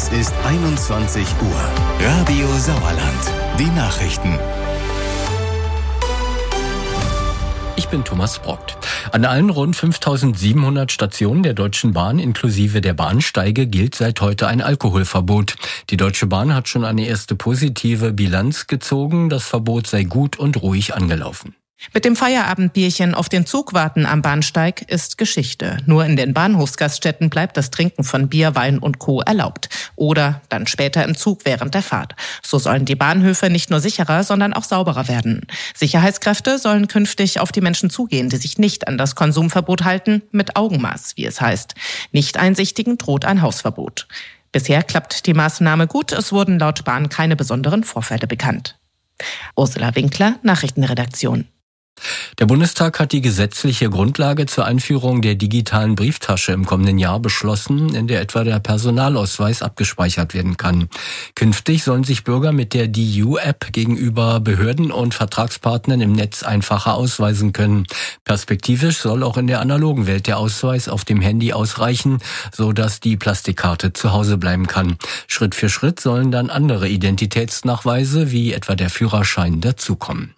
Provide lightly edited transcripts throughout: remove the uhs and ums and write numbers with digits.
Es ist 21 Uhr. Radio Sauerland. Die Nachrichten. Ich bin Thomas Brockt. An allen rund 5.700 Stationen der Deutschen Bahn inklusive der Bahnsteige gilt seit heute ein Alkoholverbot. Die Deutsche Bahn hat schon eine erste positive Bilanz gezogen. Das Verbot sei gut und ruhig angelaufen. Mit dem Feierabendbierchen auf den Zug warten am Bahnsteig ist Geschichte. Nur in den Bahnhofsgaststätten bleibt das Trinken von Bier, Wein und Co. erlaubt. Oder dann später im Zug während der Fahrt. So sollen die Bahnhöfe nicht nur sicherer, sondern auch sauberer werden. Sicherheitskräfte sollen künftig auf die Menschen zugehen, die sich nicht an das Konsumverbot halten, mit Augenmaß, wie es heißt. Nicht-Einsichtigen droht ein Hausverbot. Bisher klappt die Maßnahme gut. Es wurden laut Bahn keine besonderen Vorfälle bekannt. Ursula Winkler, Nachrichtenredaktion. Der Bundestag hat die gesetzliche Grundlage zur Einführung der digitalen Brieftasche im kommenden Jahr beschlossen, in der etwa der Personalausweis abgespeichert werden kann. Künftig sollen sich Bürger mit der DU-App gegenüber Behörden und Vertragspartnern im Netz einfacher ausweisen können. Perspektivisch soll auch in der analogen Welt der Ausweis auf dem Handy ausreichen, sodass die Plastikkarte zu Hause bleiben kann. Schritt für Schritt sollen dann andere Identitätsnachweise, wie etwa der Führerschein, dazukommen.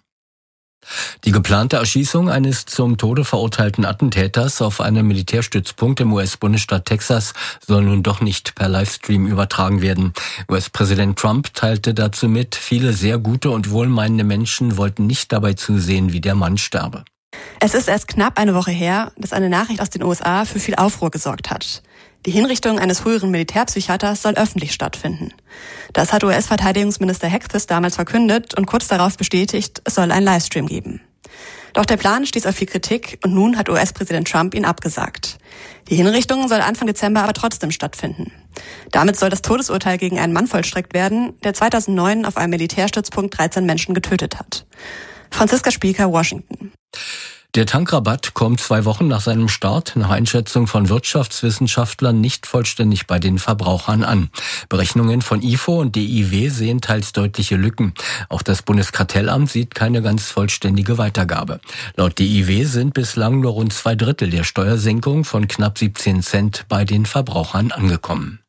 Die geplante Erschießung eines zum Tode verurteilten Attentäters auf einem Militärstützpunkt im US-Bundesstaat Texas soll nun doch nicht per Livestream übertragen werden. US-Präsident Trump teilte dazu mit, viele sehr gute und wohlmeinende Menschen wollten nicht dabei zusehen, wie der Mann sterbe. Es ist erst knapp eine Woche her, dass eine Nachricht aus den USA für viel Aufruhr gesorgt hat. Die Hinrichtung eines früheren Militärpsychiaters soll öffentlich stattfinden. Das hat US-Verteidigungsminister Hegseth damals verkündet und kurz darauf bestätigt, es soll einen Livestream geben. Doch der Plan stieß auf viel Kritik und nun hat US-Präsident Trump ihn abgesagt. Die Hinrichtung soll Anfang Dezember aber trotzdem stattfinden. Damit soll das Todesurteil gegen einen Mann vollstreckt werden, der 2009 auf einem Militärstützpunkt 13 Menschen getötet hat. Franziska Spieker, Washington. Der Tankrabatt kommt 2 Wochen nach seinem Start nach Einschätzung von Wirtschaftswissenschaftlern nicht vollständig bei den Verbrauchern an. Berechnungen von IFO und DIW sehen teils deutliche Lücken. Auch das Bundeskartellamt sieht keine ganz vollständige Weitergabe. Laut DIW sind bislang nur rund 2/3 der Steuersenkung von knapp 17 Cent bei den Verbrauchern angekommen.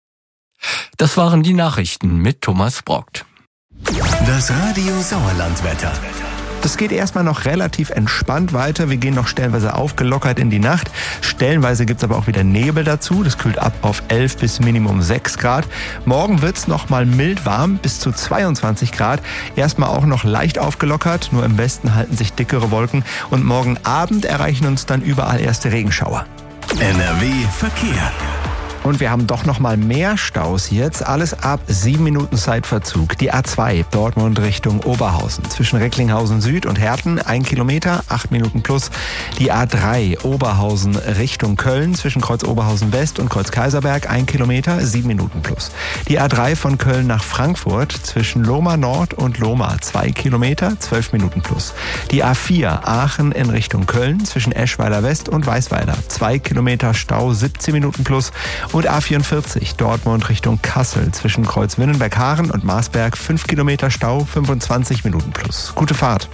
Das waren die Nachrichten mit Thomas Brockt. Das Radio Sauerland-Wetter. Das geht erstmal noch relativ entspannt weiter. Wir gehen noch stellenweise aufgelockert in die Nacht. Stellenweise gibt's aber auch wieder Nebel dazu. Das kühlt ab auf 11 bis Minimum 6 Grad. Morgen wird's noch mal mild warm bis zu 22 Grad. Erstmal auch noch leicht aufgelockert. Nur im Westen halten sich dickere Wolken. Und morgen Abend erreichen uns dann überall erste Regenschauer. NRW Verkehr. Und wir haben doch noch mal mehr Staus jetzt. Alles ab 7 Minuten Zeitverzug. Die A2 Dortmund Richtung Oberhausen. Zwischen Recklinghausen Süd und Herten 1 Kilometer, 8 Minuten plus. Die A3 Oberhausen Richtung Köln. Zwischen Kreuz Oberhausen West und Kreuz Kaiserberg 1 Kilometer, 7 Minuten plus. Die A3 von Köln nach Frankfurt. Zwischen Lohmar Nord und Lohmar 2 Kilometer, 12 Minuten plus. Die A4 Aachen in Richtung Köln. Zwischen Eschweiler West und Weißweiler 2 Kilometer Stau, 17 Minuten plus. Und A44 Dortmund Richtung Kassel zwischen Kreuz Winnenberg-Haaren und Marsberg 5 Kilometer Stau, 25 Minuten plus. Gute Fahrt.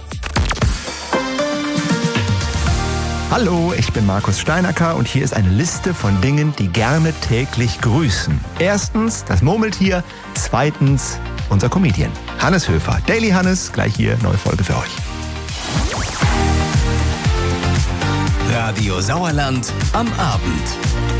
Hallo, ich bin Markus Steinacker und hier ist eine Liste von Dingen, die gerne täglich grüßen. Erstens das Murmeltier, zweitens unser Comedian Hannes Höfer. Daily Hannes, gleich hier, neue Folge für euch. Radio Sauerland am Abend.